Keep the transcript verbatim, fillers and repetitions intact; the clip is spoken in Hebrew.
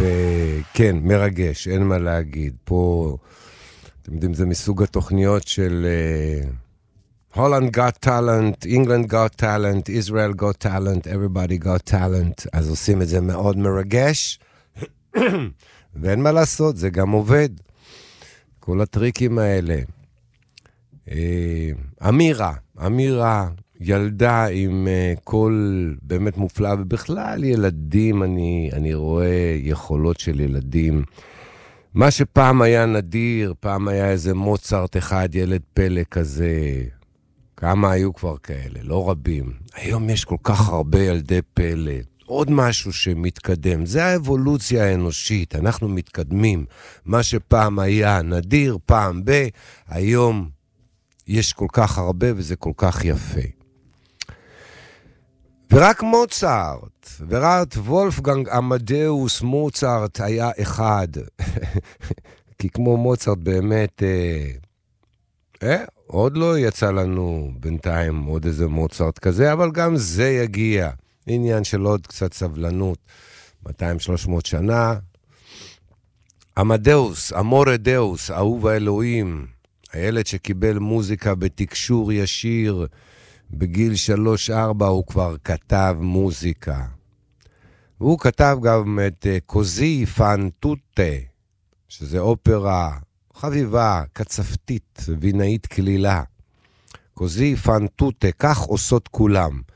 וכן, מרגש, אין מה להגיד. פה, אתם יודעים, זה מסוג התוכניות של Holland got talent, England got talent, Israel got talent, everybody got talent. אז עושים את זה מאוד מרגש, ואין מה לעשות, זה גם עובד. כל הטריקים האלה. אמירה, אמירה, ילדה עם קול באמת מופלא, ובכלל ילדים, אני, אני רואה יכולות של ילדים. מה שפעם היה נדיר, פעם היה איזה מוצרט אחד, ילד פלא כזה, כמה היו כבר כאלה, לא רבים. היום יש כל כך הרבה ילדי פלא. עוד משהו שמתקדם, זה האבולוציה האנושית, אנחנו מתקדמים. מה שפעם היה נדיר, פעם ב, היום יש כל כך הרבה וזה כל כך יפה. ורק מוצרט, ורק וולפגנג אמדאוס מוצרט היה אחד. כי כמו מוצרט באמת, אה, אה, עוד לא יצא לנו בינתיים עוד איזה מוצרט כזה, אבל גם זה יגיע. עניין של עוד קצת סבלנות, מאתיים שלוש מאות שנה. אמדאוס, אמורה דאוס, אהוב האלוהים, הילד שקיבל מוזיקה בתקשור ישיר, בגיל שלוש ארבע הוא כבר כתב מוזיקה. והוא כתב גם את קוזי פן טוטה, שזה אופרה חביבה, קצפתית, וינאית כלילה. קוזי פן טוטה, כך עושות כולם.